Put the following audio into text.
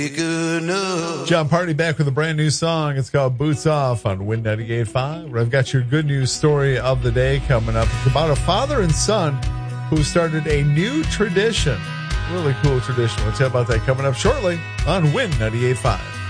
John Party back with a brand new song. It's called Boots Off on Win 98.5. Where I've got your good news story of the day coming up. It's about a father and son who started a new tradition. Really cool tradition. We'll tell you about that coming up shortly on Win 98.5.